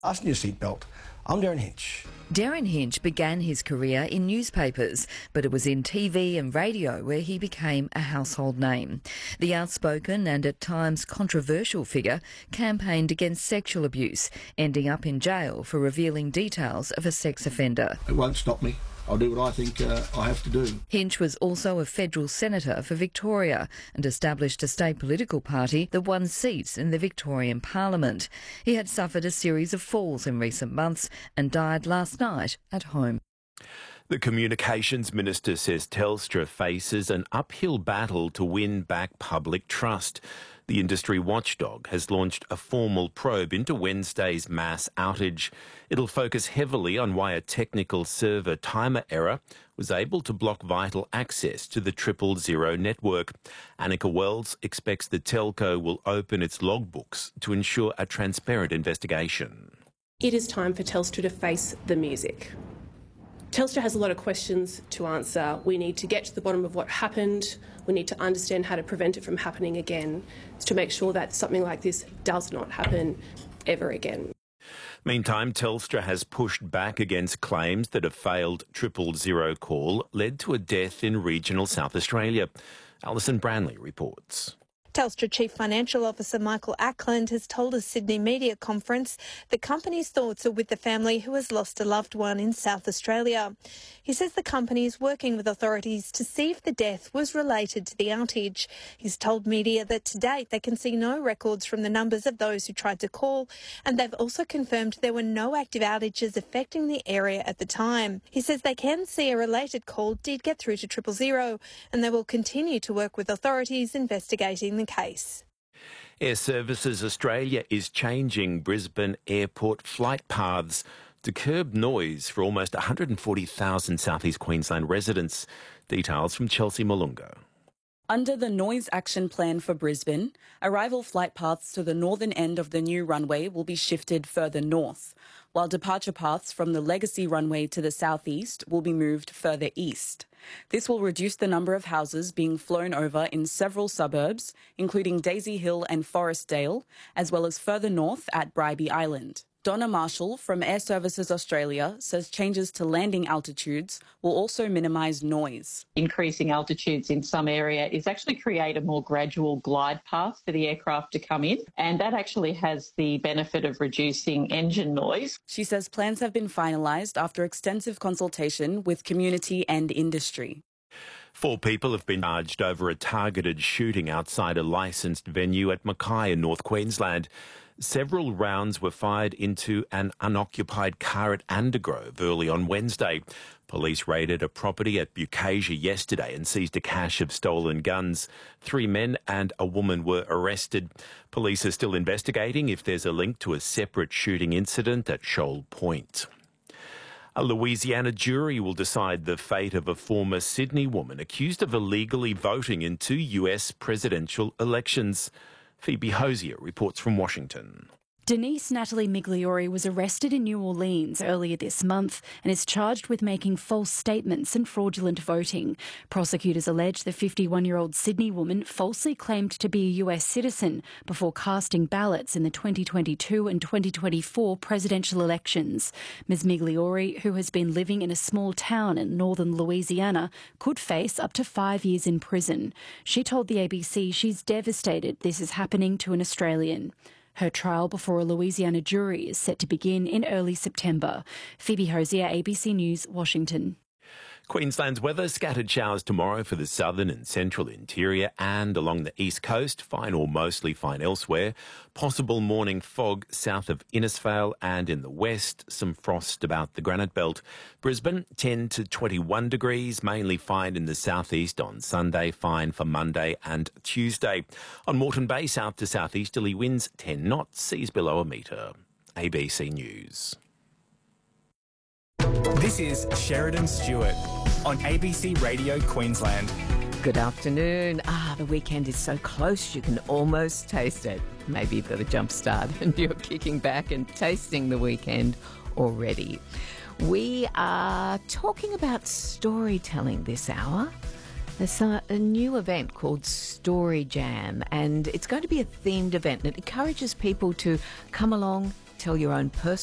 Fasten your seatbelt. I'm Darren Hinch. Darren Hinch began his career in newspapers, but it was in TV and radio where he became a household name. The outspoken and at times controversial figure campaigned against sexual abuse, ending up in jail for revealing details of a sex offender. It won't stop me. I'll do what I think I have to do. Hinch was also a federal senator for Victoria and established a state political party that won seats in the Victorian Parliament. He had suffered a series of falls in recent months and died last night at home. The Communications Minister says Telstra faces an uphill battle to win back public trust. The industry watchdog has launched a formal probe into Wednesday's mass outage. It'll focus heavily on why a technical server timer error was able to block vital access to the 000 network. Annika Wells expects the telco will open its logbooks to ensure a transparent investigation. It is time for Telstra to face the music. Telstra has a lot of questions to answer. We need to get to the bottom of what happened. We need to understand how to prevent it from happening again, to make sure that something like this does not happen ever again. Meantime, Telstra has pushed back against claims that a failed 000 call led to a death in regional South Australia. Alison Branley reports. Telstra Chief Financial Officer Michael Ackland has told a Sydney media conference the company's thoughts are with the family who has lost a loved one in South Australia. He says the company is working with authorities to see if the death was related to the outage. He's told media that to date they can see no records from the numbers of those who tried to call, and they've also confirmed there were no active outages affecting the area at the time. He says they can see a related call did get through to 000, and they will continue to work with authorities investigating the case. Air Services Australia is changing Brisbane airport flight paths to curb noise for almost 140,000 South East Queensland residents. Details from Chelsea Malunga. Under the Noise Action Plan for Brisbane, arrival flight paths to the northern end of the new runway will be shifted further north, while departure paths from the legacy runway to the southeast will be moved further east. This will reduce the number of houses being flown over in several suburbs, including Daisy Hill and Forestdale, as well as further north at Bribie Island. Donna Marshall from Air Services Australia says changes to landing altitudes will also minimise noise. Increasing altitudes in some area is actually create a more gradual glide path for the aircraft to come in, and that actually has the benefit of reducing engine noise. She says plans have been finalised after extensive consultation with community and industry. 4 people have been charged over a targeted shooting outside a licensed venue at Mackay in North Queensland. Several rounds were fired into an unoccupied car at Undergrove early on Wednesday. Police raided a property at Bukasia yesterday and seized a cache of stolen guns. 3 men and a woman were arrested. Police are still investigating if there's a link to a separate shooting incident at Shoal Point. A Louisiana jury will decide the fate of a former Sydney woman accused of illegally voting in 2 US presidential elections. Phoebe Hosier reports from Washington. Denise Natalie Migliori was arrested in New Orleans earlier this month and is charged with making false statements and fraudulent voting. Prosecutors allege the 51-year-old Sydney woman falsely claimed to be a US citizen before casting ballots in the 2022 and 2024 presidential elections. Ms. Migliori, who has been living in a small town in northern Louisiana, could face up to 5 years in prison. She told the ABC she's devastated this is happening to an Australian. Her trial before a Louisiana jury is set to begin in early September. Phoebe Hosier, ABC News, Washington. Queensland's weather, scattered showers tomorrow for the southern and central interior and along the east coast, fine or mostly fine elsewhere. Possible morning fog south of Innisfail and in the west, some frost about the Granite Belt. Brisbane, 10 to 21 degrees, mainly fine in the southeast on Sunday, fine for Monday and Tuesday. On Moreton Bay, south to southeasterly winds, 10 knots, seas below a metre. ABC News. This is Sheridan Stewart on ABC Radio Queensland. Good afternoon. The weekend is so close you can almost taste it. Maybe you've got a jump start and you're kicking back and tasting the weekend already. We are talking about storytelling this hour. There's a new event called Story Jam, and it's going to be a themed event, and it encourages people to come along, tell your own personal